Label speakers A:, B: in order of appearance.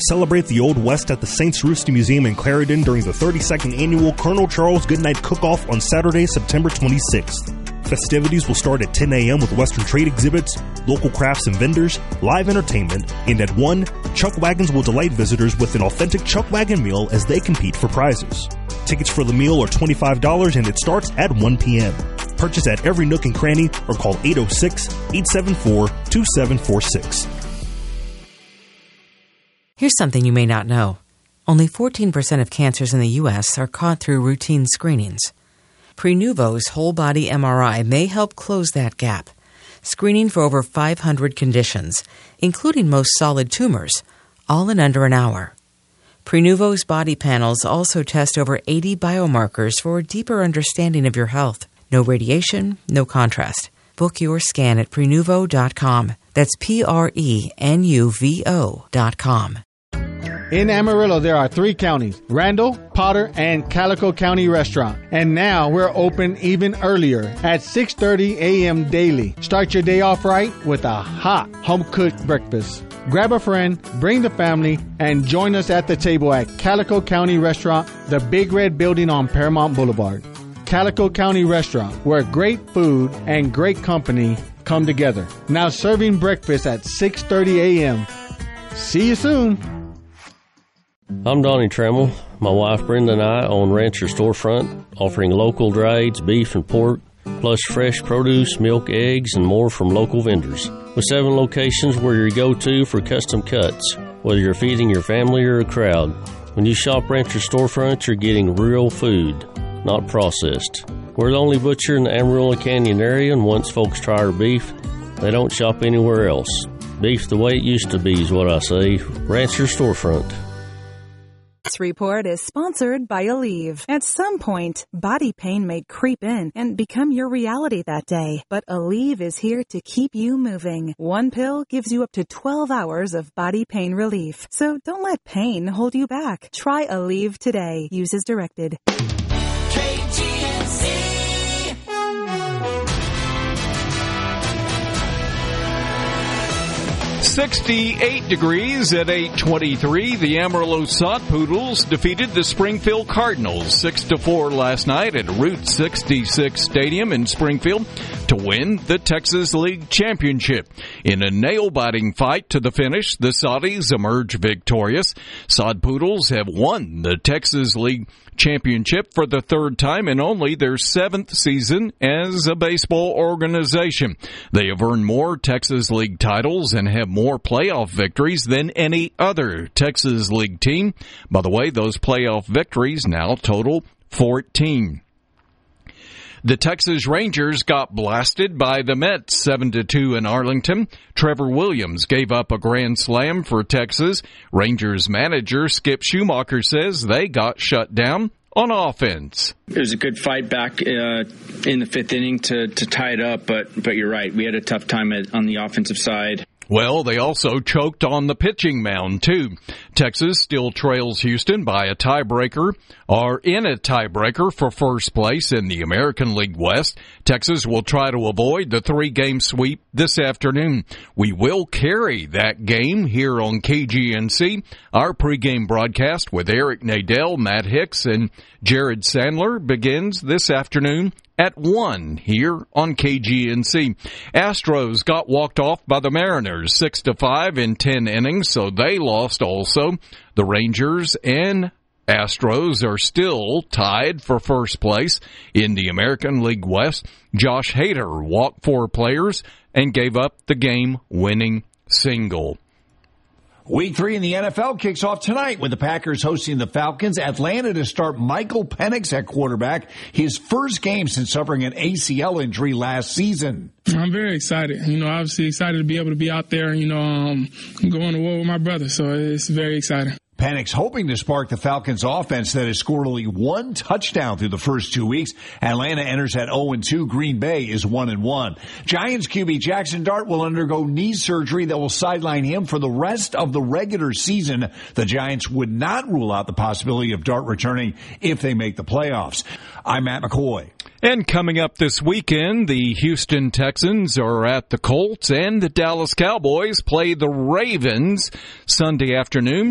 A: Celebrate the Old West at the Saints Rooster Museum in Clarendon during the 32nd annual Colonel Charles Goodnight Cook-Off on Saturday, September 26th. Festivities will start at 10 a.m. with Western trade exhibits, local crafts and vendors, live entertainment, and at 1, Chuck Wagons will delight visitors with an authentic Chuck Wagon meal as they compete for prizes. Tickets for the meal are $25 and it starts at 1 p.m. Purchase at every nook and cranny or call 806-874-2746.
B: Here's something you may not know. Only 14% of cancers in the U.S. are caught through routine screenings. Prenuvo's whole-body MRI may help close that gap, screening for over 500 conditions, including most solid tumors, all in under an hour. Prenuvo's body panels also test over 80 biomarkers for a deeper understanding of your health. No radiation, no contrast. Book your scan at Prenuvo.com. That's Prenuvo.com.
C: In Amarillo, there are 3 counties, Randall, Potter, and Calico County Restaurant. And now we're open even earlier at 6:30 a.m. daily. Start your day off right with a hot, home-cooked breakfast. Grab a friend, bring the family, and join us at the table at Calico County Restaurant, the Big Red Building on Paramount Boulevard. Calico County Restaurant, where great food and great company come together. Now serving breakfast at 6:30 a.m. See you soon.
D: I'm Donnie Trammell. My wife Brenda and I own Rancher Storefront, offering local drieds, beef and pork, plus fresh produce, milk, eggs, and more from local vendors. With 7 locations, we're your go-to for custom cuts, whether you're feeding your family or a crowd. When you shop Rancher Storefront, you're getting real food, not processed. We're the only butcher in the Amarillo Canyon area, and once folks try our beef, they don't shop anywhere else. Beef the way it used to be is what I say. Rancher Storefront.
E: This report is sponsored by Aleve. At some point, body pain may creep in and become your reality that day. But Aleve is here to keep you moving. One pill gives you up to 12 hours of body pain relief. So don't let pain hold you back. Try Aleve today. Use as directed.
F: KGNC.
G: 68 degrees at 8:23. The Amarillo Sod Poodles defeated the Springfield Cardinals 6-4 last night at Route 66 Stadium in Springfield to win the Texas League Championship. In a nail-biting fight to the finish, the Saudis emerge victorious. Sod Poodles have won the Texas League Championship for the 3rd time in only their 7th season as a baseball organization. They have earned more Texas League titles and have more playoff victories than any other Texas League team. By the way, those playoff victories now total 14. The Texas Rangers got blasted by the Mets 7-2 in Arlington. Trevor Williams gave up a grand slam for Texas. Rangers manager Skip Schumacher says they got shut down on offense.
H: It was a good fight back in the 5th inning to tie it up, but you're right. We had a tough time on the offensive side.
G: Well, they also choked on the pitching mound, too. Texas still trails Houston by a tiebreaker, are in a tiebreaker for first place in the American League West. Texas will try to avoid the 3-game sweep this afternoon. We will carry that game here on KGNC. Our pregame broadcast with Eric Nadel, Matt Hicks, and Jared Sandler begins this afternoon at 1 here on KGNC. Astros got walked off by the Mariners 6-5 in 10 innings, so they lost also. The Rangers and Astros are still tied for first place in the American League West. Josh Hader walked 4 players and gave up the game-winning single.
I: Week 3 in the NFL kicks off tonight with the Packers hosting the Falcons. Atlanta to start Michael Penix at quarterback, his first game since suffering an ACL injury last season.
J: I'm very excited. Obviously excited to be able to be out there, going to war with my brother. So it's very exciting.
I: Penix hoping to spark the Falcons' offense that has scored only 1 touchdown through the first 2 weeks. Atlanta enters at 0-2. Green Bay is 1-1. Giants QB Jackson Dart will undergo knee surgery that will sideline him for the rest of the regular season. The Giants would not rule out the possibility of Dart returning if they make the playoffs. I'm Matt McCoy.
G: And coming up this weekend, the Houston Texans are at the Colts, and the Dallas Cowboys play the Ravens Sunday afternoon.